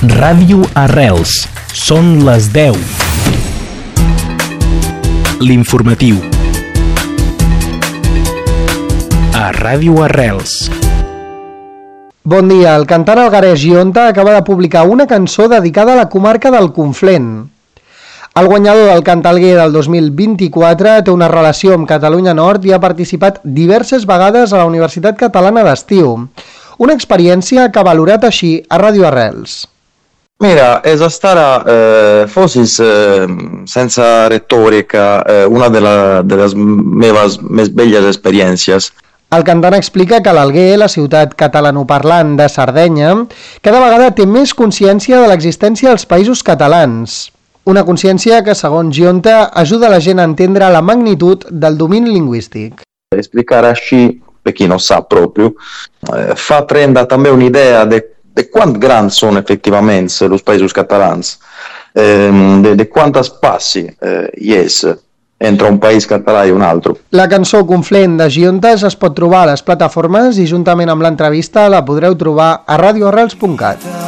Ràdio Arrels. Són les 10. L'informatiu. A Ràdio Arrels. Bon dia, el cantant alguerès Gionta acaba de publicar una cançó dedicada a la comarca del Conflent. El guanyador del Cantalguer del 2024 té una relació amb Catalunya Nord i ha participat diverses vegades a la Universitat Catalana d'Estiu. Una experiència que ha valorat així a Ràdio Arrels. Mira, è stata forse senza retorica una delle mie belle esperienze. El cantant explica que l'Alguer, la ciutat catalanoparlant de Sardenya, cada vegada té més consciència de l'existència dels països catalans. Una consciència que, segons Gionta, ajuda la gent a entendre la magnitud del domini lingüístic. Esplicare així, per chi non sa proprio, fa prendere també un'idea de quant grans són efectivament els països catalans, de quantes passi hi és entre un país català i un altre. La cançó Conflent de Giontes es pot trobar a les plataformes i juntament amb l'entrevista la podreu trobar a radioarrels.cat.